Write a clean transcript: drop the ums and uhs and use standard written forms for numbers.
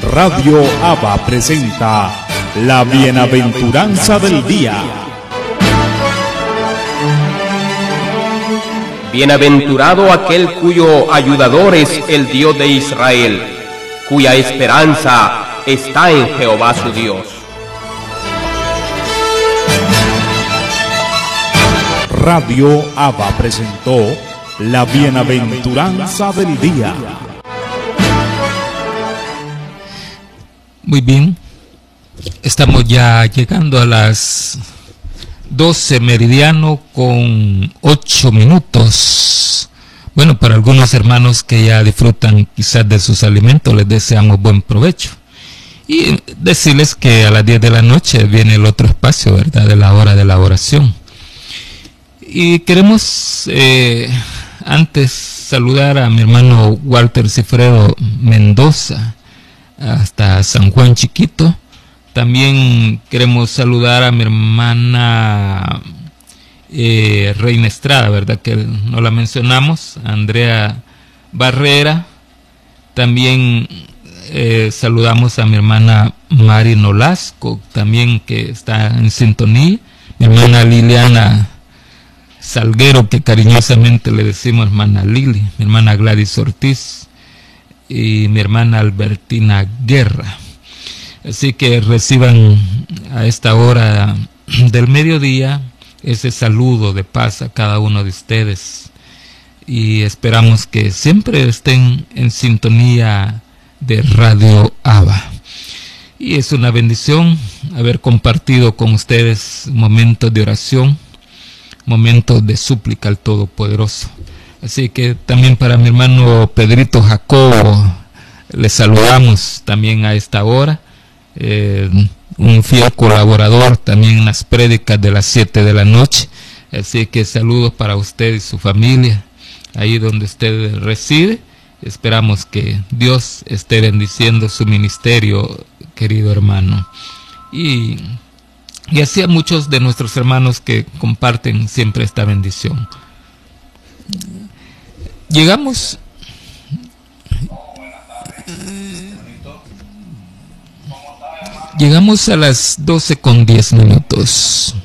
Radio Abba presenta la bienaventuranza del día. Bienaventurado aquel cuyo ayudador es el Dios de Israel, cuya esperanza está en Jehová su Dios. Radio Abba presentó la bienaventuranza del día. Muy bien, estamos ya llegando a las 12 meridiano con 8 minutos. Bueno, para algunos hermanos que ya disfrutan quizás de sus alimentos, les deseamos buen provecho. Y decirles que a las 10 de la noche viene el otro espacio, ¿verdad?, de la hora de la oración. Y queremos antes saludar a mi hermano Walter Cifredo Mendoza, hasta San Juan Chiquito. También queremos saludar a mi hermana Reina Estrada, ¿verdad?, que no la mencionamos, Andrea Barrera. También saludamos a mi hermana Mari Nolasco, también que está en sintonía. Mi hermana Liliana Salguero, que cariñosamente le decimos hermana Lili. Mi hermana Gladys Ortiz y mi hermana Albertina Guerra. Así que reciban a esta hora del mediodía ese saludo de paz a cada uno de ustedes, y esperamos que siempre estén en sintonía de Radio Abba. Y es una bendición haber compartido con ustedes momentos de oración, momentos de súplica al Todopoderoso. Así que también para mi hermano Pedrito Jacobo, le saludamos también a esta hora, un fiel colaborador también en las prédicas de las 7 de la noche. Así que saludos para usted y su familia, ahí donde usted reside. Esperamos que Dios esté bendiciendo su ministerio, querido hermano. Y así a muchos de nuestros hermanos que comparten siempre esta bendición. Llegamos a las 12 con 10 minutos.